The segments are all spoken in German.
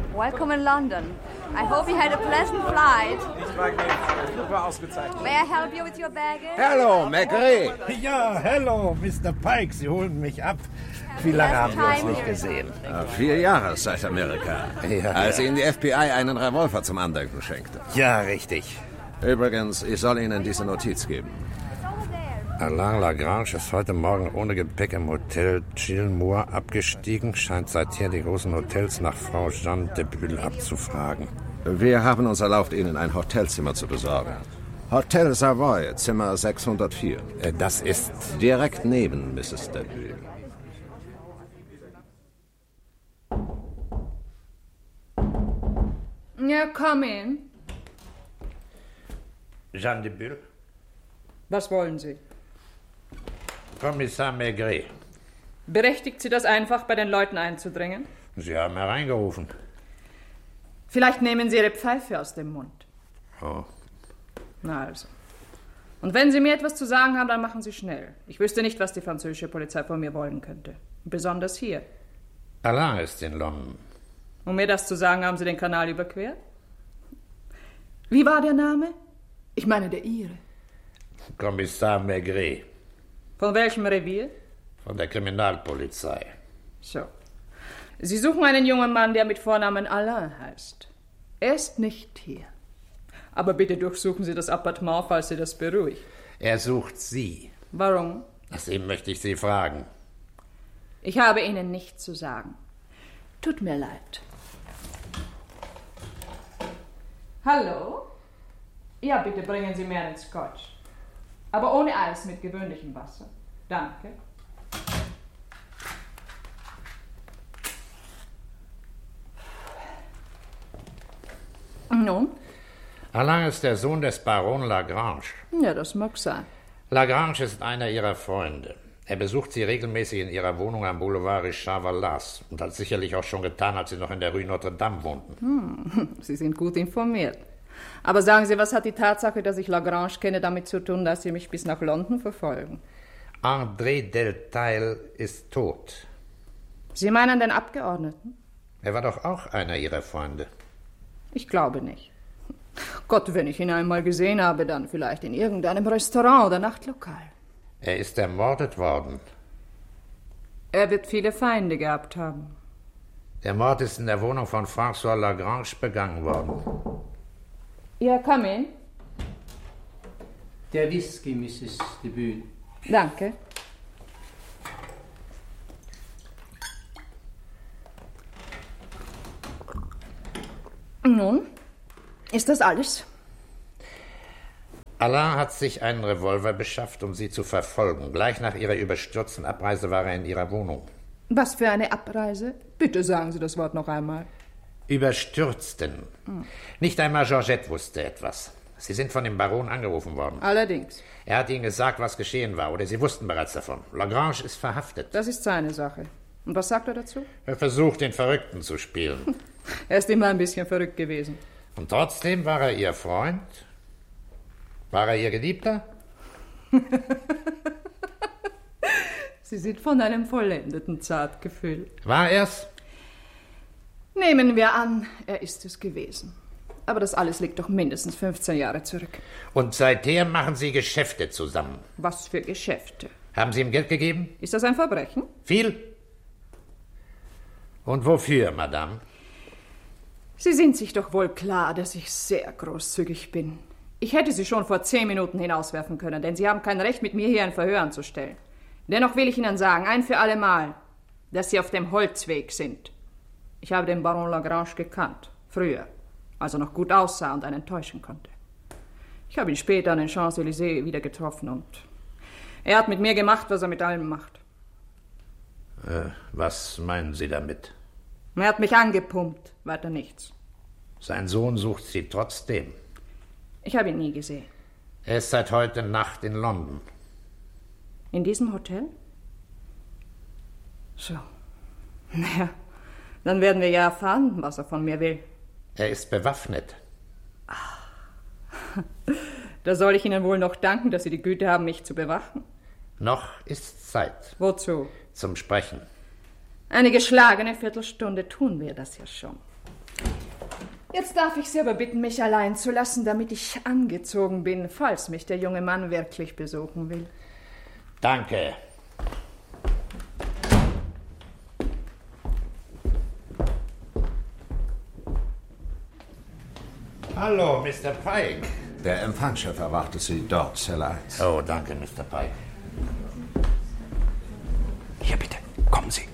Welcome in London. I hope you had a pleasant flight. Ich war super ausgezeichnet. May I help you with your baggage? Hallo, Maigret. Ja, hallo, Mr. Pike, Sie holen mich ab. Wie lange haben wir uns nicht gesehen? 4 Jahre seit Amerika. Ja, als Ihnen die FBI einen Revolver zum Andenken schenkte. Ja, richtig. Übrigens, ich soll Ihnen diese Notiz geben. Alain Lagrange ist heute Morgen ohne Gepäck im Hotel Gilmour abgestiegen, scheint seither die großen Hotels nach Frau Jeanne de Bulle abzufragen. Wir haben uns erlaubt, Ihnen ein Hotelzimmer zu besorgen. Hotel Savoy, Zimmer 604. Das ist... direkt neben Mrs. de Bulle. Ja, come in. Jeanne de Bulle? Was wollen Sie? Kommissar Maigret. Berechtigt Sie das einfach, bei den Leuten einzudringen? Sie haben hereingerufen. Vielleicht nehmen Sie Ihre Pfeife aus dem Mund. Oh. Na also. Und wenn Sie mir etwas zu sagen haben, dann machen Sie schnell. Ich wüsste nicht, was die französische Polizei von mir wollen könnte. Besonders hier. Alain ist in London. Um mir das zu sagen, haben Sie den Kanal überquert? Wie war der Name? Ich meine der Ihre. Kommissar Maigret. Von welchem Revier? Von der Kriminalpolizei. So. Sie suchen einen jungen Mann, der mit Vornamen Alain heißt. Er ist nicht hier. Aber bitte durchsuchen Sie das Appartement, falls Sie das beruhigt. Er sucht Sie. Warum? Nach dem möchte ich Sie fragen. Ich habe Ihnen nichts zu sagen. Tut mir leid. Hallo? Ja, bitte bringen Sie mir einen Scotch. Aber ohne Eis, mit gewöhnlichem Wasser. Danke. Nun? Alain ist der Sohn des Baron Lagrange. Ja, das mag sein. Lagrange ist einer Ihrer Freunde. Er besucht Sie regelmäßig in Ihrer Wohnung am Boulevard Richard Vallas und hat sicherlich auch schon getan, als Sie noch in der Rue Notre Dame wohnten. Sie sind gut informiert. Aber sagen Sie, was hat die Tatsache, dass ich Lagrange kenne, damit zu tun, dass Sie mich bis nach London verfolgen? André Delteil ist tot. Sie meinen den Abgeordneten? Er war doch auch einer Ihrer Freunde. Ich glaube nicht. Gott, wenn ich ihn einmal gesehen habe, dann vielleicht in irgendeinem Restaurant oder Nachtlokal. Er ist ermordet worden. Er wird viele Feinde gehabt haben. Der Mord ist in der Wohnung von François Lagrange begangen worden. Ja, come in. Der Whisky, Mrs. de Bulle. Danke. Nun, ist das alles? Alain hat sich einen Revolver beschafft, um Sie zu verfolgen. Gleich nach Ihrer überstürzten Abreise war er in Ihrer Wohnung. Was für eine Abreise? Bitte sagen Sie das Wort noch einmal. Überstürzten. Nicht einmal Georgette wusste etwas. Sie sind von dem Baron angerufen worden. Allerdings. Er hat Ihnen gesagt, was geschehen war, oder Sie wussten bereits davon. Lagrange ist verhaftet. Das ist seine Sache. Und was sagt er dazu? Er versucht, den Verrückten zu spielen. Er ist immer ein bisschen verrückt gewesen. Und trotzdem war er Ihr Freund? War er Ihr Geliebter? Sie sind von einem vollendeten Zartgefühl. War er's? Nehmen wir an, er ist es gewesen. Aber das alles liegt doch mindestens 15 Jahre zurück. Und seither machen Sie Geschäfte zusammen. Was für Geschäfte? Haben Sie ihm Geld gegeben? Ist das ein Verbrechen? Viel? Und wofür, Madame? Sie sind sich doch wohl klar, dass ich sehr großzügig bin. Ich hätte Sie schon vor 10 Minuten hinauswerfen können, denn Sie haben kein Recht, mit mir hier ein Verhör anzustellen. Dennoch will ich Ihnen sagen, ein für alle Mal, dass Sie auf dem Holzweg sind. Ich habe den Baron Lagrange gekannt, früher, als er noch gut aussah und einen täuschen konnte. Ich habe ihn später an den Champs-Élysées wieder getroffen und er hat mit mir gemacht, was er mit allem macht. Was meinen Sie damit? Er hat mich angepumpt, weiter nichts. Sein Sohn sucht Sie trotzdem. Ich habe ihn nie gesehen. Er ist seit heute Nacht in London. In diesem Hotel? So. Naja, dann werden wir ja erfahren, was er von mir will. Er ist bewaffnet. Da soll ich Ihnen wohl noch danken, dass Sie die Güte haben, mich zu bewachen. Noch ist Zeit. Wozu? Zum Sprechen. Eine geschlagene Viertelstunde tun wir das ja schon. Jetzt darf ich Sie aber bitten, mich allein zu lassen, damit ich angezogen bin, falls mich der junge Mann wirklich besuchen will. Danke. Hallo, Mr. Pike. Der Empfangschef erwartet Sie dort, Zelle 1. Oh, danke, Mr. Pike. Hier bitte, kommen Sie.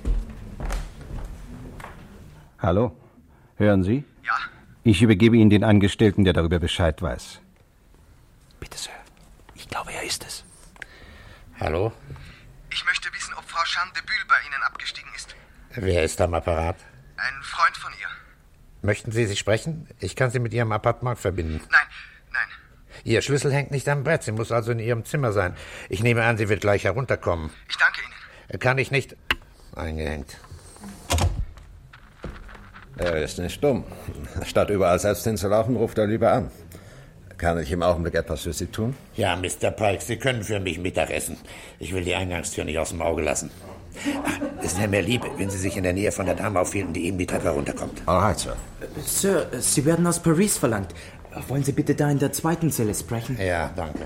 Hallo, hören Sie? Ja. Ich übergebe Ihnen den Angestellten, der darüber Bescheid weiß. Bitte, Sir. Ich glaube, er ist es. Hallo? Ich möchte wissen, ob Frau Jeanne de Buhl bei Ihnen abgestiegen ist. Wer ist am Apparat? Ein Freund von ihr. Möchten Sie sie sprechen? Ich kann Sie mit Ihrem Appartement verbinden. Nein. Ihr Schlüssel hängt nicht am Brett. Sie muss also in Ihrem Zimmer sein. Ich nehme an, sie wird gleich herunterkommen. Ich danke Ihnen. Kann ich nicht... Eingehängt. Er ist nicht dumm. Statt überall selbst hinzulaufen, ruft er lieber an. Kann ich im Augenblick etwas für Sie tun? Ja, Mr. Pike, Sie können für mich Mittagessen. Ich will die Eingangstür nicht aus dem Auge lassen. Es wäre mir lieb, wenn Sie sich in der Nähe von der Dame aufhielten, die eben die Treppe runterkommt. Alright, Sir. Sir, Sie werden aus Paris verlangt. Wollen Sie bitte da in der zweiten Zelle sprechen? Ja, danke.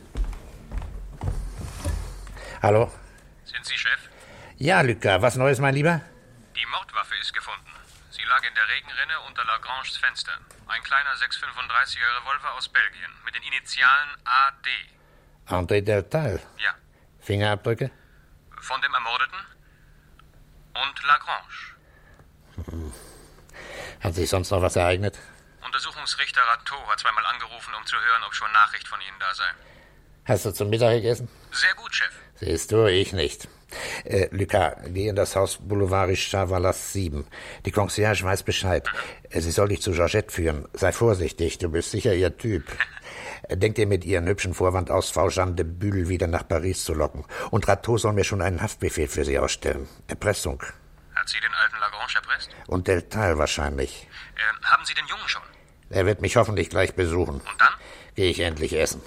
Hallo? Sind Sie Chef? Ja, Lucas, was Neues, mein Lieber? Die Mordwaffe ist gefunden. Sie lag in der Regenrinne unter Lagranges Fenster. Ein kleiner 6,35er Revolver aus Belgien mit den Initialen AD. André Deltal? Ja. Fingerabdrücke? Von dem Ermordeten und Lagrange. Hat sich sonst noch was ereignet? Untersuchungsrichter Rateau hat zweimal angerufen, um zu hören, ob schon Nachricht von Ihnen da sei. Hast du zum Mittag gegessen? Sehr gut, Chef. Siehst du, ich nicht. Lucas, geh in das Haus Boulevard Richard Wallace 7. Die Concierge weiß Bescheid. Sie soll dich zu Georgette führen. Sei vorsichtig, du bist sicher ihr Typ. Denk dir mit ihren hübschen Vorwand aus, Frau Jeanne de Buhl wieder nach Paris zu locken. Und Rateau soll mir schon einen Haftbefehl für sie ausstellen. Erpressung. Hat sie den alten Lagrange erpresst? Und Deltal wahrscheinlich. Haben Sie den Jungen schon? Er wird mich hoffentlich gleich besuchen. Und dann? Gehe ich endlich essen.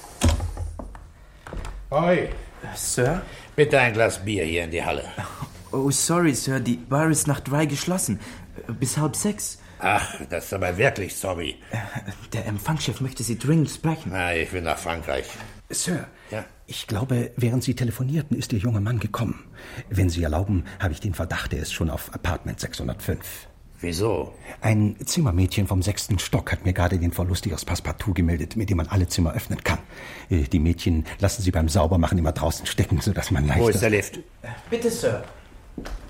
Hoi. Sir? Bitte ein Glas Bier hier in die Halle. Oh, sorry, Sir. Die Bar ist nach 3 geschlossen. Bis 5:30. Ach, das ist aber wirklich sorry. Der Empfangschef möchte Sie dringend sprechen. Na, ich will nach Frankreich. Sir, Ja? ich glaube, während Sie telefonierten, ist Ihr junger Mann gekommen. Wenn Sie erlauben, habe ich den Verdacht, er ist schon auf Apartment 605. Wieso? Ein Zimmermädchen vom 6. Stock hat mir gerade den Verlust ihres Passepartout gemeldet, mit dem man alle Zimmer öffnen kann. Die Mädchen lassen sie beim Saubermachen immer draußen stecken, sodass man leichter... Wo ist der Lift? Bitte, Sir.